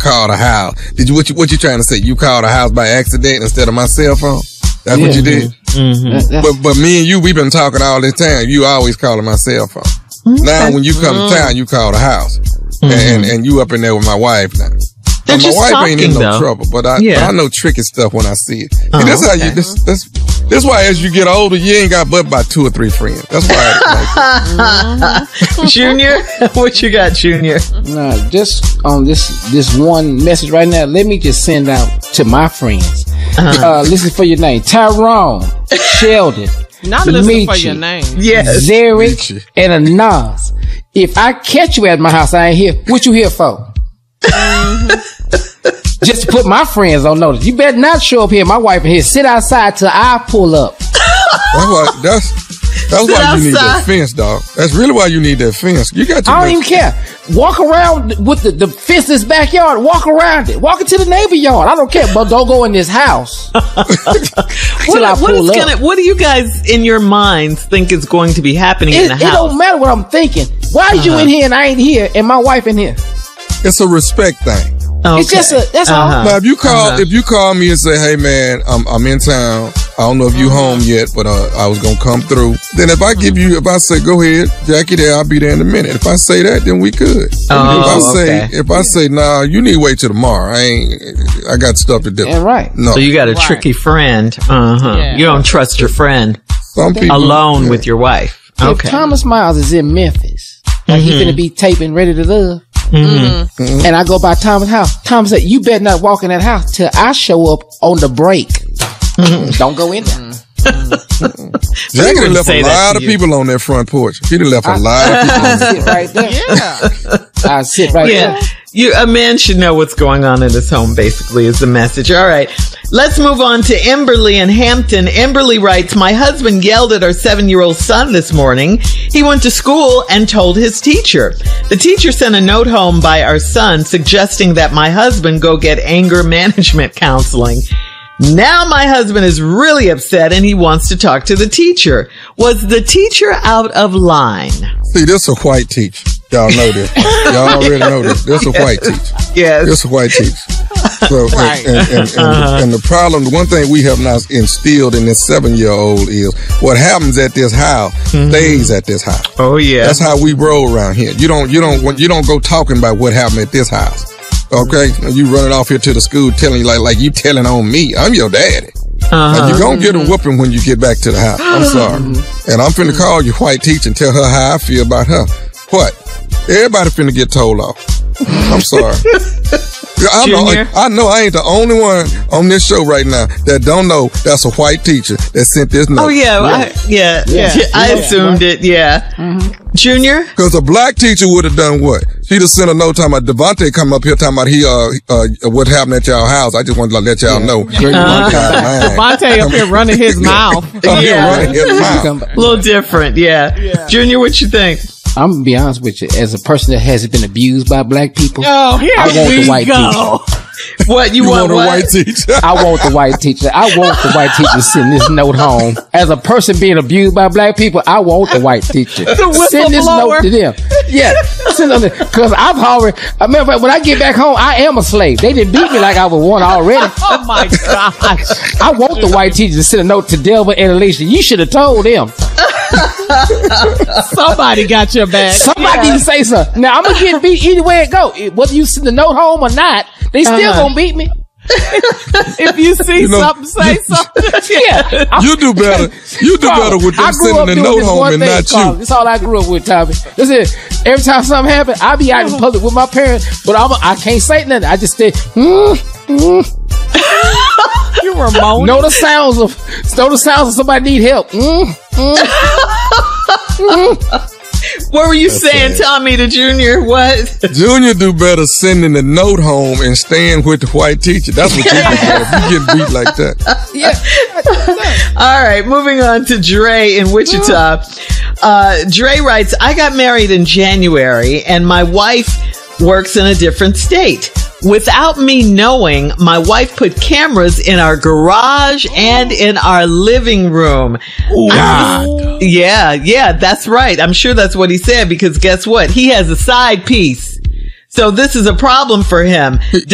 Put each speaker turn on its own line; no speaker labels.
called a house. What you trying to say? You called a house by accident instead of my cell phone? That's what you did? Mm-hmm. But me and you, we've been talking all this time. You always calling my cell phone. Now when you come to town, you call the house. And you up in there with my wife now.
They're
my wife
talking,
ain't in no
though.
trouble, but I know tricky stuff when I see it. And this how you this why as you get older, you ain't got but about 2 or 3 friends. That's why.
Junior, what you got, Junior?
Nah, just on this one message right now. Let me just send out to my friends. Listen for your name: Tyrone, Sheldon,
Not listen for your name.
Yes,
Zarek, and Anaz. If I catch you at my house, I ain't here. What you here for? Just to put my friends on notice. You better not show up here. My wife in here. Sit outside till I pull up.
That's why you need that fence, dog. That's really why you need that fence. You got.
I don't even care. Walk around with the fenceless backyard. Walk around it. Walk into the neighbor yard. I don't care, but don't go in this house.
What do you guys in your minds think is going to be happening in the house?
It don't matter what I'm thinking. Why are you in here and I ain't here and my wife in here?
It's a respect thing.
Okay.
It's just that's all.
Now, if you call me and say, "Hey, man, I'm in town. I don't know if you home yet, but I was gonna come through." Then if I say, "Go ahead, Jackie, there, I'll be there in a minute." If I say that, then we could. If I say, "Nah, you need to wait till tomorrow. I got stuff to do."
Yeah, right.
No.
So you got a tricky friend. Yeah. You don't trust your friend alone with your wife.
If Thomas Miles is in Memphis, like he finna be taping Ready to Love. And I go by Thomas' house. Thomas said, "You better not walk in that house till I show up on the break." Don't go in there.
Jackie done left a lot of people on that front porch. She done left a lot of people on
sit right there. I sit right there.
A man should know what's going on in his home, basically, is the message. All right. Let's move on to Emberly in Hampton. Emberly writes, "My husband yelled at our 7-year-old son this morning. He went to school and told his teacher. The teacher sent a note home by our son suggesting that my husband go get anger management counseling. Now my husband is really upset and he wants to talk to the teacher. Was the teacher out of line?"
See, this is a white teacher. Y'all know this. Y'all already know this. This is a white teacher.
Yes.
This is a white teacher. So, and the problem, the one thing we have now instilled in this 7-year-old is what happens at this house stays at this house.
Oh yeah.
That's how we roll around here. You don't go talking about what happened at this house. Okay? You running off here to the school telling you like you telling on me. I'm your daddy. And you're going to get a whooping when you get back to the house. I'm sorry. And I'm finna call your white teacher and tell her how I feel about her. What? Everybody finna get told off. I'm sorry. I know I ain't the only one on this show right now that don't know that's a white teacher that sent this note.
Oh, yeah. I assumed it. Yeah. Junior?
Because a black teacher would have done what? She'd have sent a note talking about Devontae come up here talking about what happened at y'all house. I just wanted to let y'all know.
Devontae up here running his mouth.
A little different, yeah. Junior, what you think?
I'm gonna be honest with you. As a person that hasn't been abused by black people,
I
want the white teacher.
What you want? A white teacher?
I want the white teacher. I want the white teacher to send this note home. As a person being abused by black people, I want the white teacher. Send this note to them. Yeah, send them because I've already. I remember when I get back home, I am a slave. They didn't beat me like I was one already.
Oh my gosh!
I want the white teacher to send a note to Delva and Alicia. You should have told them.
Somebody got your back.
Somebody need to say something. Now I'm gonna get beat either way it go. Whether you send the note home or not, they still gonna beat me.
If you see something, say something.
Yeah,
you do better. You do better with them sending the note home and not you.
That's all I grew up with, Tommy. Listen, every time something happens, I be out in public with my parents, but I can't say nothing. I just stay.
You were moaning.
Know the sounds of somebody need help.
What were you saying, Tommy to Junior? What?
Junior do better sending the note home and staying with the white teacher. That's what you do if you get beat like that.
Yeah.
All right, moving on to Dre in Wichita. Dre writes, "I got married in January and my wife works in a different state. Without me knowing, my wife put cameras in our garage and in our living room."
God.
Yeah, that's right. I'm sure that's what he said because guess what? He has a side piece. So this is a problem for him.